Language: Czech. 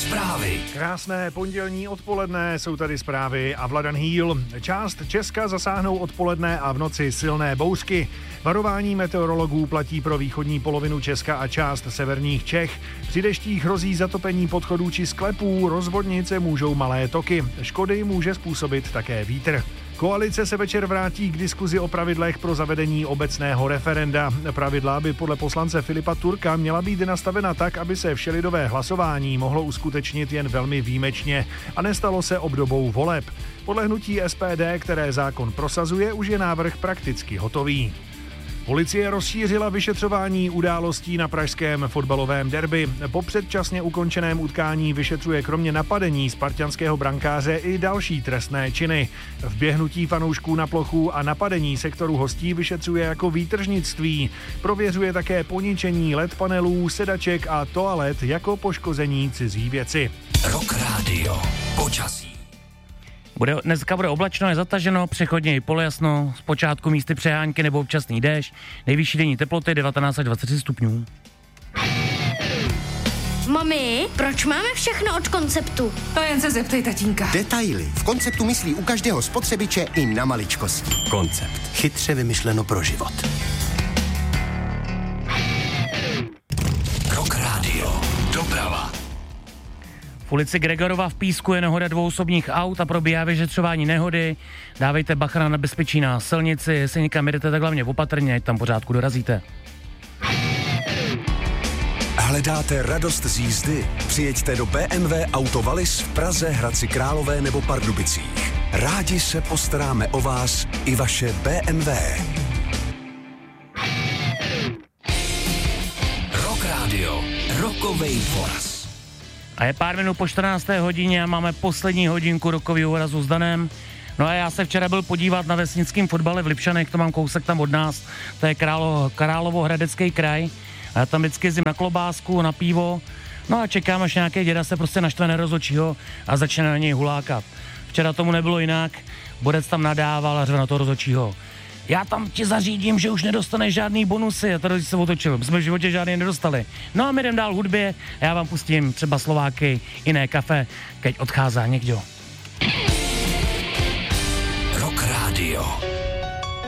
Zprávy. Krásné pondělní odpoledne, jsou tady zprávy a Vladan Hýl. Část Česka zasáhnou odpoledne a v noci silné bouřky. Varování meteorologů platí pro východní polovinu Česka a část severních Čech. Při deštích hrozí zatopení podchodů či sklepů, rozvodnice můžou malé toky. Škody může způsobit také vítr. Koalice se večer vrátí k diskuzi o pravidlech pro zavedení obecného referenda. Pravidla by podle poslance Filipa Turka měla být nastavena tak, aby se všelidové hlasování mohlo uskutečnit jen velmi výjimečně a nestalo se obdobou voleb. Podle hnutí SPD, které zákon prosazuje, už je návrh prakticky hotový. Policie rozšířila vyšetřování událostí na pražském fotbalovém derby. Po předčasně ukončeném utkání vyšetřuje kromě napadení spartanského brankáře i další trestné činy. Vběhnutí fanoušků na plochu a napadení sektoru hostí vyšetřuje jako výtržnictví. Prověřuje také poničení LED panelů, sedaček a toalet jako poškození cizí věci. Rock Radio. Počasí. Dneska bude oblačno, je zataženo, přechodně i polojasno, zpočátku místy přehánky nebo občasný déšť, nejvyšší denní teploty 19 až 23 stupňů. Mami, proč máme všechno od Konceptu? To jen se zeptej tatínka. Detaily. V Konceptu myslí u každého spotřebiče i na maličkosti. Koncept. Chytře vymyšleno pro život. Rock Radio. Doprava. V ulici Gregorova v Písku je nehoda dvou osobních aut a probíhá vyšetřování nehody. Dávejte bacha na nebezpečí na silnici, jestli někam jedete, tak hlavně opatrně, ať tam pořádku dorazíte. Hledáte radost z jízdy? Přijeďte do BMW Auto Wallis v Praze, Hradci Králové nebo Pardubicích. Rádi se postaráme o vás i vaše BMW. Rock Radio. Rockovej voraz. A je pár minut po 14. hodině a máme poslední hodinku rokového úrazu s Danem. No a já se včera byl podívat na vesnickém fotbale v Lipšanech, to mám kousek tam od nás, to je Královohradecký kraj. A já tam vždycky jezdím na klobásku, na pivo, no a čekám, až nějaký děda se prostě naštve na rozhodčího a začne na něj hulákat. Včera tomu nebylo jinak, Bodec tam nadával a řve na toho rozhodčího. Já tam ti zařídím, že už nedostaneš žádný bonusy. A tady se otočil, my jsme v životě žádný nedostali. No a my jdem dál hudbě a já vám pustím třeba Slováky, Jiné kafe, keď odchází někdo. Rock Radio.